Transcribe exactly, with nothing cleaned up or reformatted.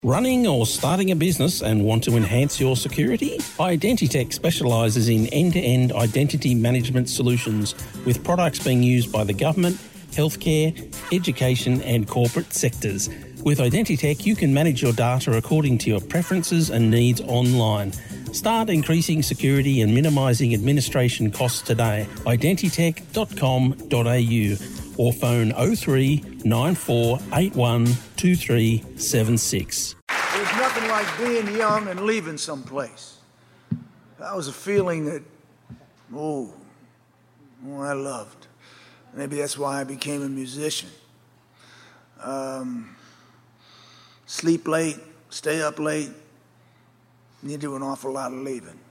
Running or starting a business and want to enhance your security? Identitech specialises in end-to-end identity management solutions with products being used by the government, healthcare, education and corporate sectors. With Identitech, you can manage your data according to your preferences and needs online. Start increasing security and minimising administration costs today. identitech dot com dot a u or phone oh three nine four eight one two three seven six. There's nothing like being young and leaving someplace. That was a feeling that, oh, oh I loved. Maybe that's why I became a musician. Um, sleep late, stay up late, and you do an awful lot of leaving.